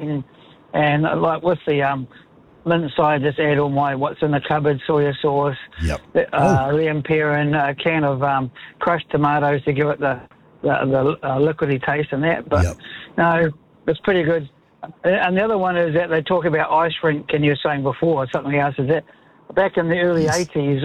and like with the mince, I just add all my what's in the cupboard, soya sauce, Liam Perrin, a can of crushed tomatoes to give it the liquidy taste and that. But no, it's pretty good. And the other one is that they talk about ice rink, and you were saying before, or something else, is that back in the early 80s,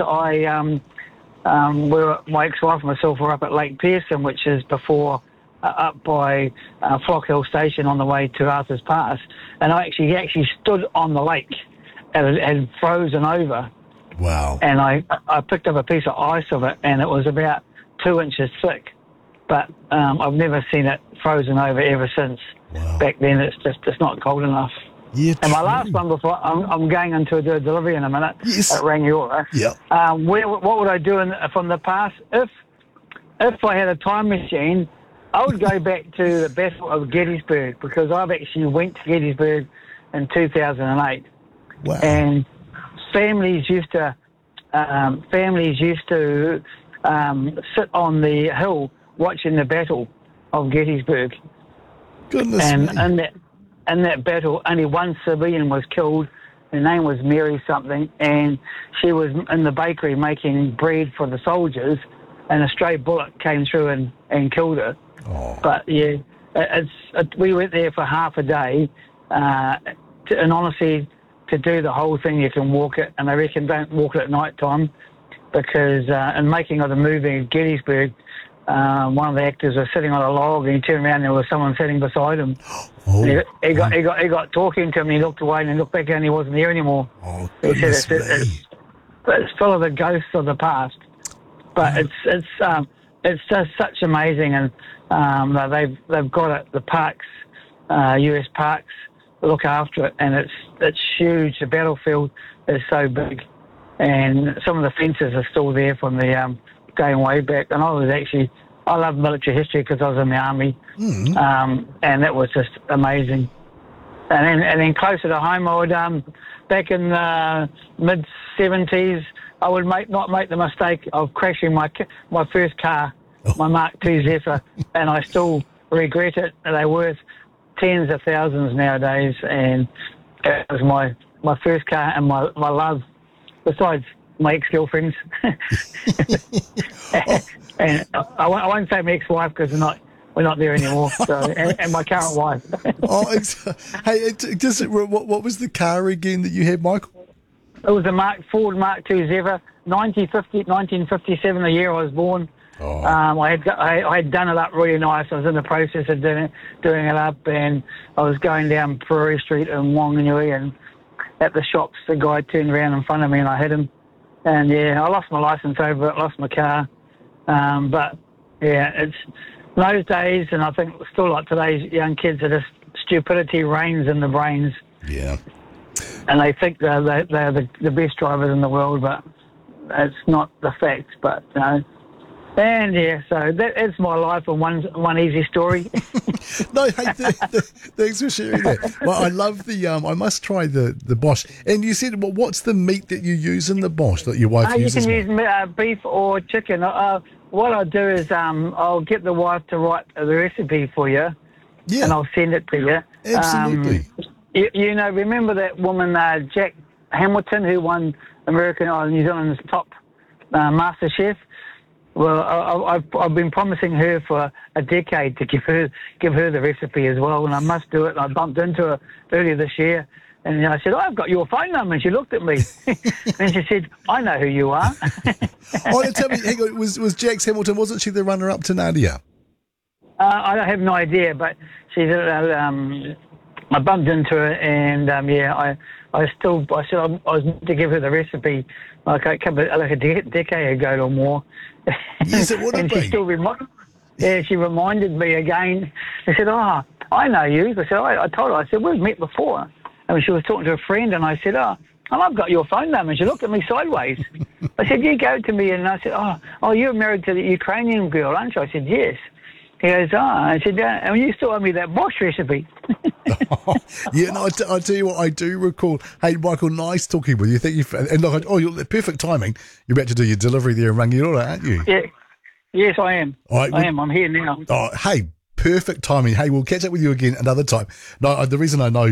my ex-wife and myself were up at Lake Pearson, which is before up by Flock Hill Station on the way to Arthur's Pass, and I actually stood on the lake, and it had frozen over. Wow. And I picked up a piece of ice of it, and it was about 2 inches thick, but I've never seen it frozen over ever since. Wow. Back then, it's not cold enough. Yeah, and my last one before I'm going into a delivery in a minute at Rangiora. Yeah. What would I do from the past if I had a time machine? I would go back to the Battle of Gettysburg, because I've actually went to Gettysburg in 2008. Wow. And families used to sit on the hill watching the Battle of Gettysburg. Goodness and me. In that battle, only one civilian was killed. Her name was Mary something, and she was in the bakery making bread for the soldiers, and a stray bullet came through and killed her. Oh. But yeah, we went there for half a day, and honestly, to do the whole thing, you can walk it, and I reckon don't walk it at night time, because in making of the movie in Gettysburg, one of the actors was sitting on a log, and he turned around and there was someone sitting beside him. Oh. He got talking to him, and he looked away, and he looked back and he wasn't there anymore. Oh, he goodness said it's full of the ghosts of the past. But it's just such amazing, and they've got it. The parks, US parks, look after it, and it's huge. The battlefield is so big, and some of the fences are still there from the going way back. And I love military history because I was in the army, and that was just amazing. And then closer to home, I would back in the mid-70s, I would not make the mistake of crashing my first car, my Mark II Zephyr, and I still regret it. They're worth tens of thousands nowadays, and it was my first car and my love, besides my ex-girlfriends. And I won't say my ex-wife, because we're not there anymore. So, and my current wife. Hey, what was the car again that you had, Michael? It was a Ford Mark II Zephyr, 1957, the year I was born. Oh. I had done it up really nice. I was in the process of doing it up, and I was going down Prairie Street in Wanganui, and at the shops, the guy turned around in front of me, and I hit him. And yeah, I lost my license over it, lost my car. But yeah, it's those days, and I think still like today's young kids, are just stupidity reigns in the brains. Yeah. And they think they're the best drivers in the world, but it's not the fact. But and yeah, so that's my life in one easy story. No, hey, thanks for sharing that. Well, I love I must try the Bosch. And you said, well, what's the meat that you use in the Bosch that your wife uses? You can use beef or chicken. What I'll do is I'll get the wife to write the recipe for you, and I'll send it to you. Absolutely. Remember that woman, Jack Hamilton, who won New Zealand's top Master Chef? Well, I've been promising her for a decade to give her the recipe as well, and I must do it. And I bumped into her earlier this year, and I said, "I've got your phone number." And she looked at me, and she said, "I know who you are." Tell me, hang on, was Jax Hamilton? Wasn't she the runner-up to Nadia? I have no idea, but she did. I bumped into her, and I said I was meant to give her the recipe like a decade ago or more. Yes, it would have been. She still she reminded me again. She said, "Oh, I know you." I said, I told her, I said, "We've met before." And she was talking to a friend, and I said, "Oh, I've got your phone number." And she looked at me sideways. I said, "You go to me," and I said, "Oh, you're married to the Ukrainian girl, aren't you?" I said, "Yes." He goes, I said, "And you still owe me that Bosch recipe." Yeah, no, I tell you what, I do recall. Hey, Michael, nice talking with you. Thank you. You're perfect timing. You're about to do your delivery there in Rangiora, aren't you? Yeah. Yes, I am. I am. I'm here now. Oh, hey, perfect timing. Hey, we'll catch up with you again another time. No, the reason I know